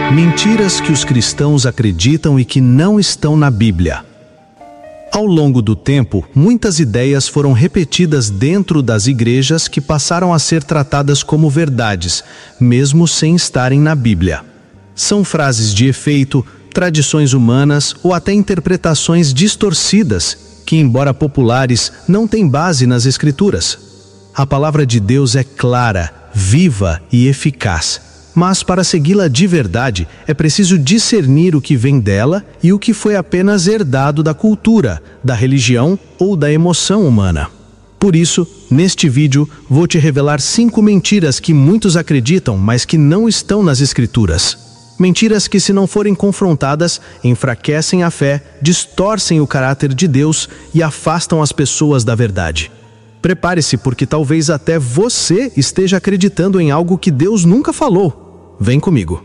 Mentiras que os cristãos acreditam e que não estão na Bíblia. Ao longo do tempo, muitas ideias foram repetidas dentro das igrejas que passaram a ser tratadas como verdades, mesmo sem estarem na Bíblia. São frases de efeito, tradições humanas ou até interpretações distorcidas que, embora populares, não têm base nas Escrituras. A palavra de Deus é clara, viva e eficaz. Mas para segui-la de verdade, é preciso discernir o que vem dela e o que foi apenas herdado da cultura, da religião ou da emoção humana. Por isso, neste vídeo, vou te revelar 5 mentiras que muitos acreditam, mas que não estão nas Escrituras. Mentiras que, se não forem confrontadas, enfraquecem a fé, distorcem o caráter de Deus e afastam as pessoas da verdade. Prepare-se, porque talvez até você esteja acreditando em algo que Deus nunca falou. Vem comigo.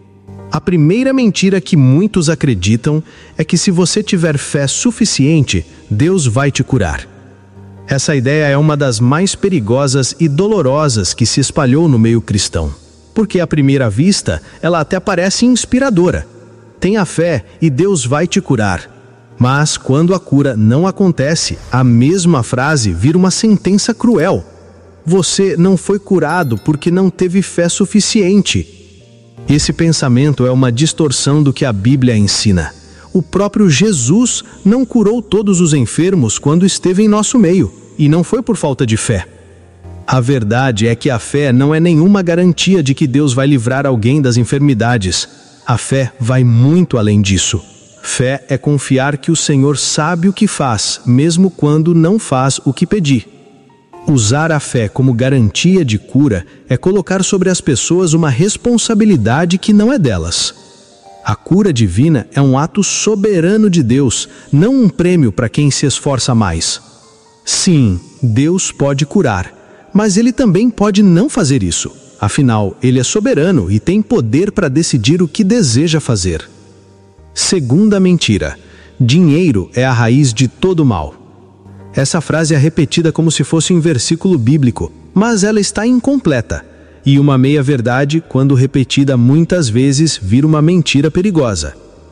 A primeira mentira que muitos acreditam é que se você tiver fé suficiente, Deus vai te curar. Essa ideia é uma das mais perigosas e dolorosas que se espalhou no meio cristão. Porque à primeira vista, ela até parece inspiradora. Tenha fé e Deus vai te curar. Mas quando a cura não acontece, a mesma frase vira uma sentença cruel. Você não foi curado porque não teve fé suficiente. Esse pensamento é uma distorção do que a Bíblia ensina. O próprio Jesus não curou todos os enfermos quando esteve em nosso meio, e não foi por falta de fé. A verdade é que a fé não é nenhuma garantia de que Deus vai livrar alguém das enfermidades. A fé vai muito além disso. Fé é confiar que o Senhor sabe o que faz, mesmo quando não faz o que pedir. Usar a fé como garantia de cura é colocar sobre as pessoas uma responsabilidade que não é delas. A cura divina é um ato soberano de Deus, não um prêmio para quem se esforça mais. Sim, Deus pode curar, mas Ele também pode não fazer isso. Afinal, Ele é soberano e tem poder para decidir o que deseja fazer. Segunda mentira: dinheiro é a raiz de todo mal. Essa frase é repetida como se fosse um versículo bíblico, mas ela está incompleta. E uma meia-verdade, quando repetida muitas vezes, vira uma mentira perigosa.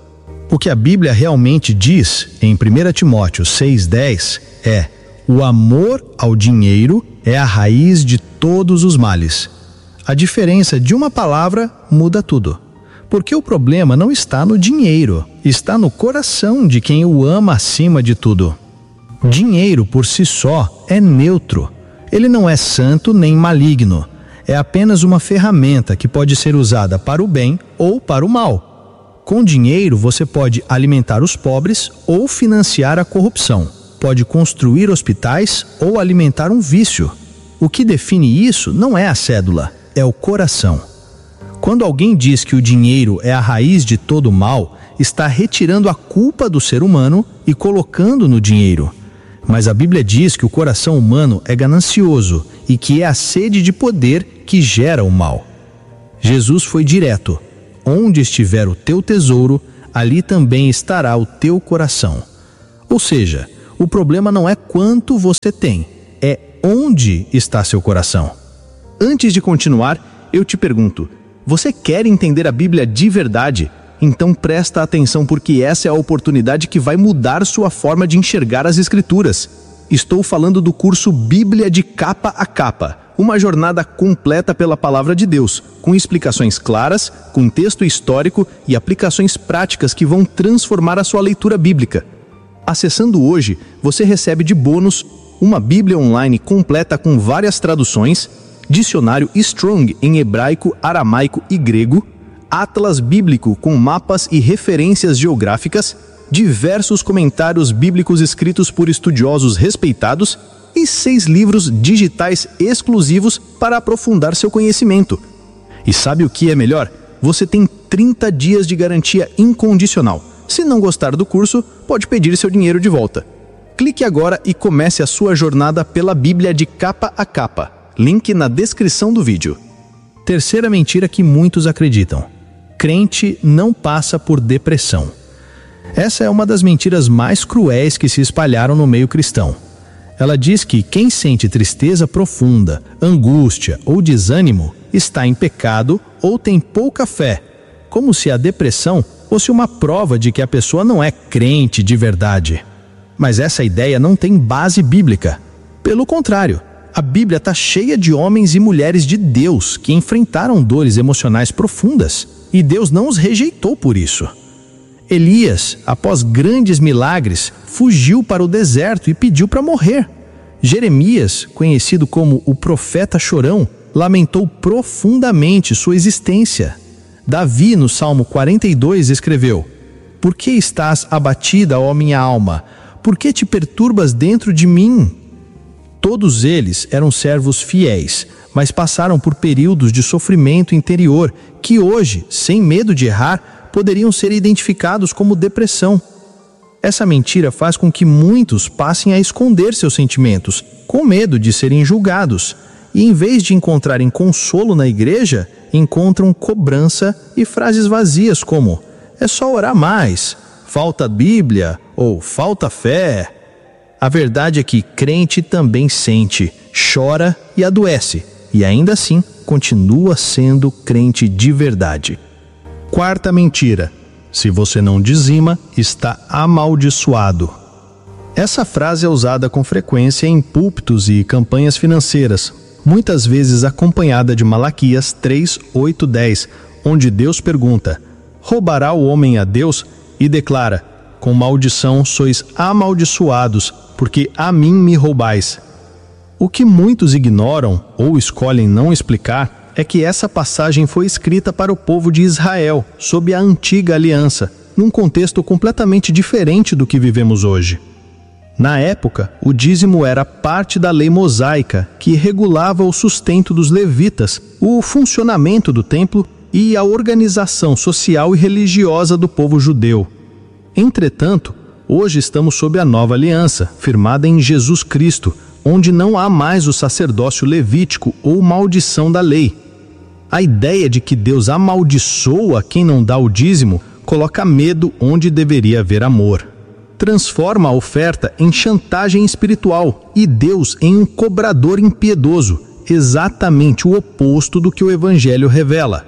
O que a Bíblia realmente diz, em 1 Timóteo 6,10, é: o amor ao dinheiro é a raiz de todos os males. A diferença de uma palavra muda tudo. Porque o problema não está no dinheiro, está no coração de quem o ama acima de tudo. Dinheiro por si só é neutro. Ele não é santo nem maligno. É apenas uma ferramenta que pode ser usada para o bem ou para o mal. Com dinheiro você pode alimentar os pobres ou financiar a corrupção. Pode construir hospitais ou alimentar um vício. O que define isso não é a cédula, é o coração. Quando alguém diz que o dinheiro é a raiz de todo mal, está retirando a culpa do ser humano e colocando no dinheiro. Mas a Bíblia diz que o coração humano é ganancioso e que é a sede de poder que gera o mal. Jesus foi direto: onde estiver o teu tesouro, ali também estará o teu coração. Ou seja, o problema não é quanto você tem, é onde está seu coração. Antes de continuar, eu te pergunto: você quer entender a Bíblia de verdade? Então presta atenção, porque essa é a oportunidade que vai mudar sua forma de enxergar as Escrituras. Estou falando do curso Bíblia de Capa a Capa, uma jornada completa pela Palavra de Deus, com explicações claras, contexto histórico e aplicações práticas que vão transformar a sua leitura bíblica. Acessando hoje, você recebe de bônus uma Bíblia online completa com várias traduções, dicionário Strong em hebraico, aramaico e grego, atlas bíblico com mapas e referências geográficas, diversos comentários bíblicos escritos por estudiosos respeitados e 6 livros digitais exclusivos para aprofundar seu conhecimento. E sabe o que é melhor? Você tem 30 dias de garantia incondicional. Se não gostar do curso, pode pedir seu dinheiro de volta. Clique agora e comece a sua jornada pela Bíblia de Capa a Capa. Link na descrição do vídeo. Terceira mentira que muitos acreditam: crente não passa por depressão. Essa é uma das mentiras mais cruéis que se espalharam no meio cristão. Ela diz que quem sente tristeza profunda, angústia ou desânimo está em pecado ou tem pouca fé, como se a depressão fosse uma prova de que a pessoa não é crente de verdade. Mas essa ideia não tem base bíblica. Pelo contrário, a Bíblia está cheia de homens e mulheres de Deus que enfrentaram dores emocionais profundas e Deus não os rejeitou por isso. Elias, após grandes milagres, fugiu para o deserto e pediu para morrer. Jeremias, conhecido como o profeta chorão, lamentou profundamente sua existência. Davi, no Salmo 42, escreveu: "Por que estás abatida, ó minha alma? Por que te perturbas dentro de mim?" Todos eles eram servos fiéis, mas passaram por períodos de sofrimento interior que hoje, sem medo de errar, poderiam ser identificados como depressão. Essa mentira faz com que muitos passem a esconder seus sentimentos, com medo de serem julgados, e em vez de encontrarem consolo na igreja, encontram cobrança e frases vazias como "é só orar mais", "falta Bíblia" ou "falta fé". A verdade é que crente também sente, chora e adoece, e ainda assim continua sendo crente de verdade. Quarta mentira: se você não dizima, está amaldiçoado. Essa frase é usada com frequência em púlpitos e campanhas financeiras, muitas vezes acompanhada de Malaquias 3:8-10, onde Deus pergunta: "Roubará o homem a Deus?" e declara: "Com maldição sois amaldiçoados, porque a mim me roubais." O que muitos ignoram ou escolhem não explicar é que essa passagem foi escrita para o povo de Israel, sob a antiga aliança, num contexto completamente diferente do que vivemos hoje. Na época, o dízimo era parte da lei mosaica, que regulava o sustento dos levitas, o funcionamento do templo e a organização social e religiosa do povo judeu. Entretanto, hoje estamos sob a nova aliança, firmada em Jesus Cristo, onde não há mais o sacerdócio levítico ou maldição da lei. A ideia de que Deus amaldiçoa quem não dá o dízimo coloca medo onde deveria haver amor. Transforma a oferta em chantagem espiritual e Deus em um cobrador impiedoso, exatamente o oposto do que o Evangelho revela.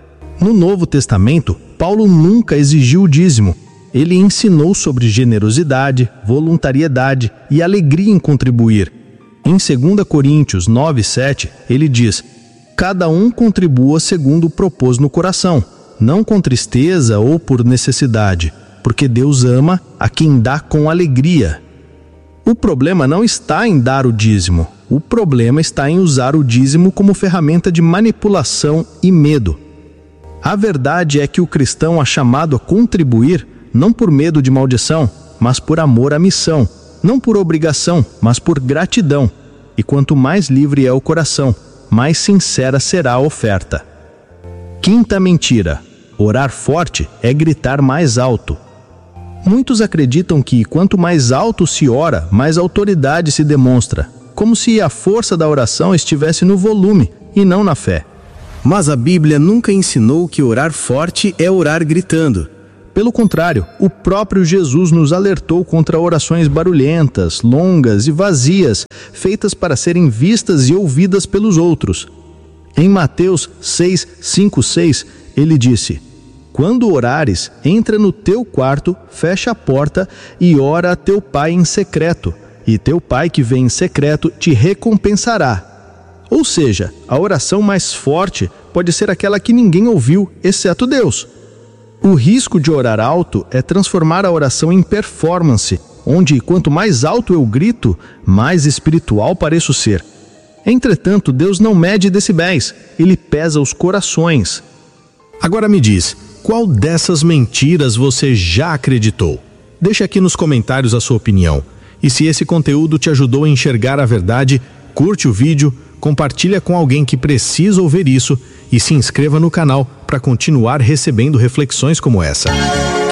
No Novo Testamento, Paulo nunca exigiu o dízimo. Ele ensinou sobre generosidade, voluntariedade e alegria em contribuir. Em 2 Coríntios 9:7, ele diz: "Cada um contribua segundo propôs no coração, não com tristeza ou por necessidade, porque Deus ama a quem dá com alegria." O problema não está em dar o dízimo, o problema está em usar o dízimo como ferramenta de manipulação e medo. A verdade é que o cristão é chamado a contribuir não por medo de maldição, mas por amor à missão, não por obrigação, mas por gratidão. E quanto mais livre é o coração, mais sincera será a oferta. Quinta mentira: orar forte é gritar mais alto. Muitos acreditam que quanto mais alto se ora, mais autoridade se demonstra, como se a força da oração estivesse no volume e não na fé. Mas a Bíblia nunca ensinou que orar forte é orar gritando. Pelo contrário, o próprio Jesus nos alertou contra orações barulhentas, longas e vazias, feitas para serem vistas e ouvidas pelos outros. Em Mateus 6:5-6, ele disse: "Quando orares, entra no teu quarto, fecha a porta e ora a teu pai em secreto, e teu pai que vem em secreto te recompensará." Ou seja, a oração mais forte pode ser aquela que ninguém ouviu, exceto Deus. O risco de orar alto é transformar a oração em performance, onde quanto mais alto eu grito, mais espiritual pareço ser. Entretanto, Deus não mede decibéis, Ele pesa os corações. Agora me diz, qual dessas mentiras você já acreditou? Deixa aqui nos comentários a sua opinião. E se esse conteúdo te ajudou a enxergar a verdade, curte o vídeo, compartilha com alguém que precisa ouvir isso e se inscreva no canal para continuar recebendo reflexões como essa.